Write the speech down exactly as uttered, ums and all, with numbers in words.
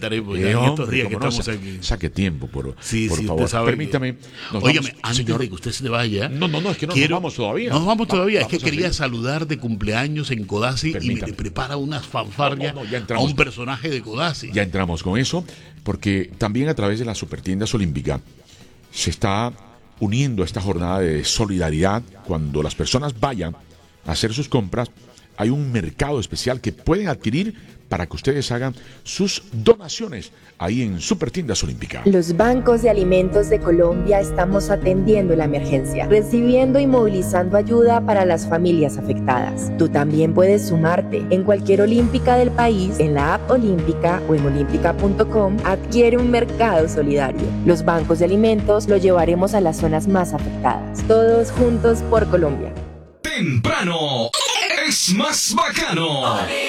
visitaremos Eh, ya en hombre, estos días que cómo no, estamos sa- aquí. Saque tiempo, por, Sí, por sí, favor. usted sabe. Permítame. Nos Óigame, vamos, antes señor. de que usted se vaya. No, no, no, es que no quiero- nos vamos todavía. No nos vamos Va- todavía. Es vamos que a quería seguir. saludar de cumpleaños en Codazzi y me Permítame. le prepara unas fanfarrias No, no, no, ya a entramos. un personaje de Codazzi. Ya entramos con eso, porque también a través de las supertiendas Olímpica se está uniendo a esta jornada de solidaridad. Cuando las personas vayan a hacer sus compras, hay un mercado especial que pueden adquirir para que ustedes hagan sus donaciones ahí en Supertiendas Olímpica. Los bancos de alimentos de Colombia estamos atendiendo la emergencia, recibiendo y movilizando ayuda para las familias afectadas. Tú también puedes sumarte. En cualquier olímpica del país, en la app Olímpica o en olímpica punto com, adquiere un mercado solidario. Los bancos de alimentos lo llevaremos a las zonas más afectadas. Todos juntos por Colombia. Temprano es más bacano.